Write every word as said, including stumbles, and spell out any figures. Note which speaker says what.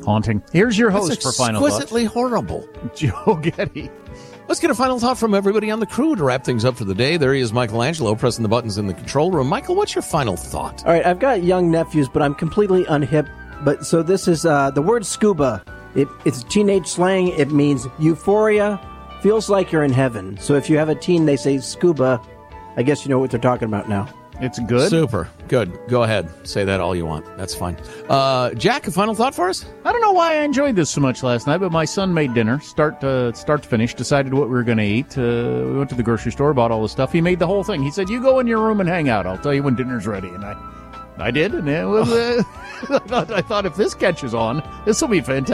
Speaker 1: Haunting. Here's your host
Speaker 2: That's
Speaker 1: for final thoughts.
Speaker 2: exquisitely horrible.
Speaker 1: Joe Getty.
Speaker 2: Let's get a final thought from everybody on the crew to wrap things up for the day. There he is, Michelangelo, pressing the buttons in the control room. Michael, what's your final thought?
Speaker 3: All right, I've got young nephews, but I'm completely unhip. But so this is uh, the word scuba. It, it's teenage slang. It means euphoria. Feels like you're in heaven. So if you have a teen, they say scuba. I guess you know what they're talking about now.
Speaker 1: It's good.
Speaker 2: Super. Good. Go ahead. Say that all you want. That's fine. Uh, Jack, a final thought for us?
Speaker 1: I don't know why I enjoyed this so much last night, but my son made dinner, start to, start to finish, decided what we were going to eat. Uh, we went to the grocery store, bought all the stuff. He made the whole thing. He said, you go in your room and hang out. I'll tell you when dinner's ready. And I, I did, and it was. Uh, I, thought, I thought if this catches on, this will be fantastic.